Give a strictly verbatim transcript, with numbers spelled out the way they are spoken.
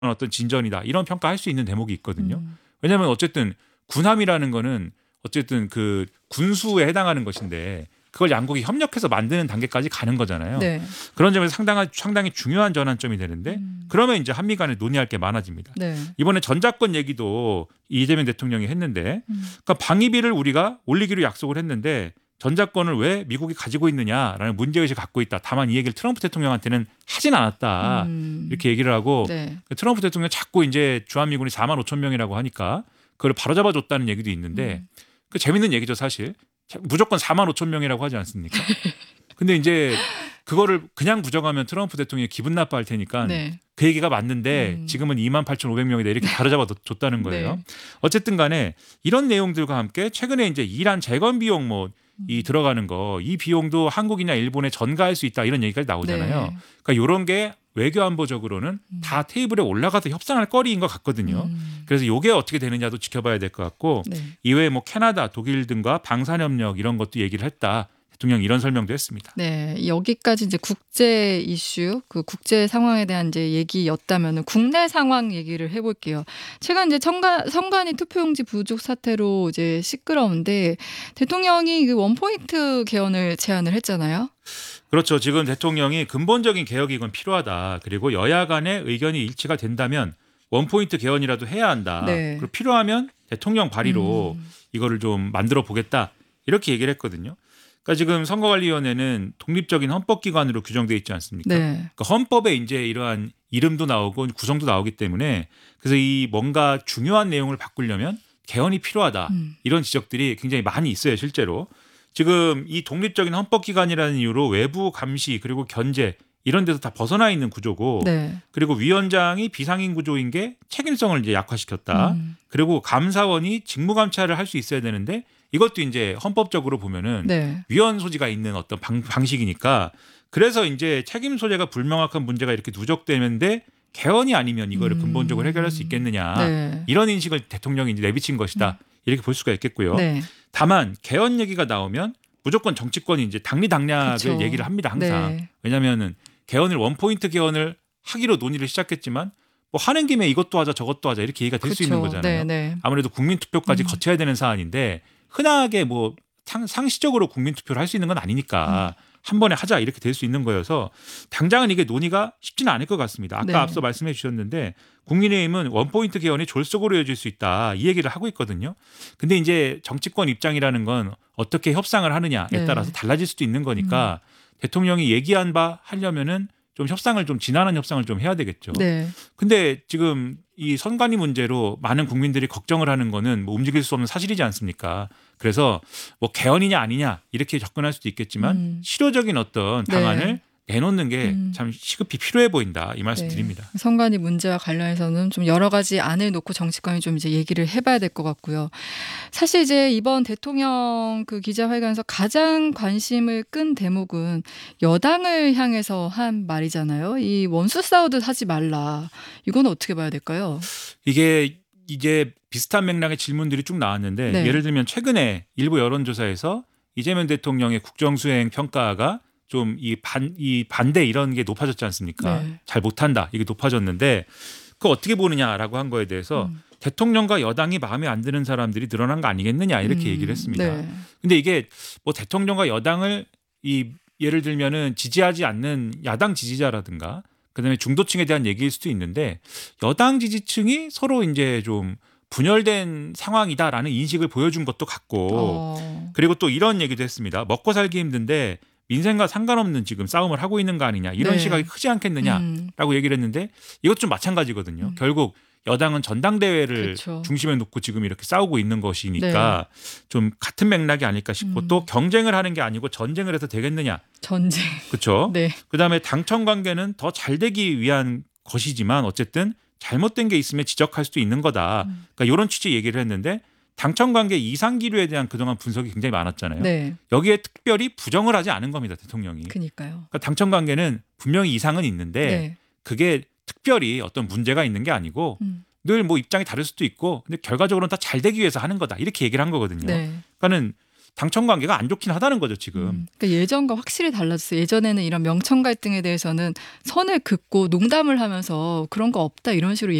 어떤 진전이다 이런 평가할 수 있는 대목이 있거든요. 음. 왜냐하면 어쨌든 군함이라는 거는 어쨌든 그 군수에 해당하는 것인데 그걸 양국이 협력해서 만드는 단계까지 가는 거잖아요. 네. 그런 점에서 상당히, 상당히 중요한 전환점이 되는데 음. 그러면 이제 한미 간에 논의할 게 많아집니다. 네. 이번에 전작권 얘기도 이재명 대통령이 했는데 음. 그러니까 방위비를 우리가 올리기로 약속을 했는데 전작권을 왜 미국이 가지고 있느냐라는 문제의식을 갖고 있다. 다만 이 얘기를 트럼프 대통령한테는 하진 않았다. 음. 이렇게 얘기를 하고 네. 트럼프 대통령 자꾸 이제 주한미군이 사만 오천 명이라고 하니까 그걸 바로잡아줬다는 얘기도 있는데 음. 그 재밌는 얘기죠 사실. 무조건 사만 오천 명이라고 하지 않습니까? 근데 이제 그거를 그냥 부정하면 트럼프 대통령이 기분 나빠할 테니까 네. 그 얘기가 맞는데 음. 지금은 이만 팔천오백 명이다 이렇게 바로잡아줬다는 거예요. 네. 어쨌든 간에 이런 내용들과 함께 최근에 이제 이란 재건 비용 뭐 이 음. 들어가는 거 이 비용도 한국이나 일본에 전가할 수 있다 이런 얘기까지 나오잖아요. 네. 그러니까 이런 게 외교 안보적으로는 음. 다 테이블에 올라가서 협상할 거리인 것 같거든요. 음. 그래서 이게 어떻게 되느냐도 지켜봐야 될 것 같고 네. 이외에 뭐 캐나다, 독일 등과 방산협력 이런 것도 얘기를 했다. 대통령이 이런 설명도 했습니다. 네, 여기까지 이제 국제 이슈, 그 국제 상황에 대한 이제 얘기였다면은 국내 상황 얘기를 해볼게요. 최근 이제 청가, 선관위 투표용지 부족 사태로 이제 시끄러운데 대통령이 그 원포인트 개헌을 제안을 했잖아요. 그렇죠. 지금 대통령이 근본적인 개혁이 이건 필요하다. 그리고 여야 간의 의견이 일치가 된다면 원포인트 개헌이라도 해야 한다. 네. 그리고 필요하면 대통령 발의로 음. 이거를 좀 만들어 보겠다. 이렇게 얘기를 했거든요. 그러니까 지금 선거관리위원회는 독립적인 헌법기관으로 규정돼 있지 않습니까? 네. 그러니까 헌법에 이제 이러한 이름도 나오고 구성도 나오기 때문에 그래서 이 뭔가 중요한 내용을 바꾸려면 개헌이 필요하다. 음. 이런 지적들이 굉장히 많이 있어요, 실제로. 지금 이 독립적인 헌법기관이라는 이유로 외부 감시 그리고 견제 이런 데서 다 벗어나 있는 구조고 네. 그리고 위원장이 비상임 구조인 게 책임성을 이제 약화시켰다. 음. 그리고 감사원이 직무감찰을 할 수 있어야 되는데 이것도 이제 헌법적으로 보면은 네. 위헌 소지가 있는 어떤 방, 방식이니까 그래서 이제 책임 소재가 불명확한 문제가 이렇게 누적되는데 개헌이 아니면 이거를 음. 근본적으로 해결할 수 있겠느냐 네. 이런 인식을 대통령이 이제 내비친 것이다 이렇게 볼 수가 있겠고요. 네. 다만 개헌 얘기가 나오면 무조건 정치권이 이제 당리당략을 그쵸. 얘기를 합니다 항상. 네. 왜냐하면은 개헌을 원포인트 개헌을 하기로 논의를 시작했지만 뭐 하는 김에 이것도 하자 저것도 하자 이렇게 얘기가 될 수 있는 그쵸. 거잖아요. 네, 네. 아무래도 국민투표까지 음. 거쳐야 되는 사안인데 흔하게 뭐 상, 상시적으로 국민투표를 할 수 있는 건 아니니까 음. 한 번에 하자 이렇게 될 수 있는 거여서 당장은 이게 논의가 쉽지는 않을 것 같습니다. 아까 네. 앞서 말씀해 주셨는데 국민의힘은 원포인트 개헌이 졸속으로 이어질 수 있다 이 얘기를 하고 있거든요. 근데 이제 정치권 입장이라는 건 어떻게 협상을 하느냐에 네. 따라서 달라질 수도 있는 거니까 음. 대통령이 얘기한 바 하려면은 좀 협상을 좀 지난한 협상을 좀 해야 되겠죠. 네. 근데 지금 이 선관위 문제로 많은 국민들이 걱정을 하는 거는 뭐 움직일 수 없는 사실이지 않습니까? 그래서 뭐 개헌이냐 아니냐 이렇게 접근할 수도 있겠지만 음. 실효적인 어떤 방안을 네. 내놓는 게 참 음. 시급히 필요해 보인다 이 말씀 네. 드립니다. 선관위 문제와 관련해서는 좀 여러 가지 안을 놓고 정치권이 좀 이제 얘기를 해봐야 될 것 같고요. 사실 이제 이번 대통령 그 기자회견에서 가장 관심을 끈 대목은 여당을 향해서 한 말이잖아요. 이 원수 싸우듯 하지 말라. 이건 어떻게 봐야 될까요? 이게 이제 비슷한 맥락의 질문들이 쭉 나왔는데 네. 예를 들면 최근에 일부 여론조사에서 이재명 대통령의 국정수행 평가가 좀 이 반, 이 반대 이런 게 높아졌지 않습니까? 네. 잘 못한다 이게 높아졌는데 그거 어떻게 보느냐라고 한 거에 대해서 음. 대통령과 여당이 마음에 안 드는 사람들이 늘어난 거 아니겠느냐 이렇게 음. 얘기를 했습니다. 네. 근데 이게 뭐 대통령과 여당을 이 예를 들면은 지지하지 않는 야당 지지자라든가 그다음에 중도층에 대한 얘기일 수도 있는데 여당 지지층이 서로 이제 좀 분열된 상황이다라는 인식을 보여준 것도 같고 어. 그리고 또 이런 얘기도 했습니다. 먹고 살기 힘든데 민생과 상관없는 지금 싸움을 하고 있는 거 아니냐 이런 네. 시각이 크지 않겠느냐라고 음. 얘기를 했는데 이것도 좀 마찬가지거든요. 음. 결국 여당은 전당대회를 그렇죠. 중심에 놓고 지금 이렇게 싸우고 있는 것이니까 좀 같은 맥락이 아닐까 싶고 음. 또 경쟁을 하는 게 아니고 전쟁을 해서 되겠느냐. 전쟁. 그렇죠. 네. 그다음에 당청 관계는 더 잘 되기 위한 것이지만 어쨌든 잘못된 게 있으면 지적할 수도 있는 거다. 음. 그러니까 이런 취지의 얘기를 했는데 당청 관계 이상 기류에 대한 그동안 분석이 굉장히 많았잖아요. 네. 여기에 특별히 부정을 하지 않은 겁니다. 대통령이. 그니까요. 그러니까 당청 관계는 분명히 이상은 있는데 네. 그게 특별히 어떤 문제가 있는 게 아니고 음. 늘 뭐 입장이 다를 수도 있고 근데 결과적으로는 다 잘 되기 위해서 하는 거다. 이렇게 얘기를 한 거거든요. 네. 그러니까는 당청 관계가 안 좋긴 하다는 거죠 지금. 음, 그러니까 예전과 확실히 달라졌어요. 예전에는 이런 명청 갈등에 대해서는 선을 긋고 농담을 하면서 그런 거 없다 이런 식으로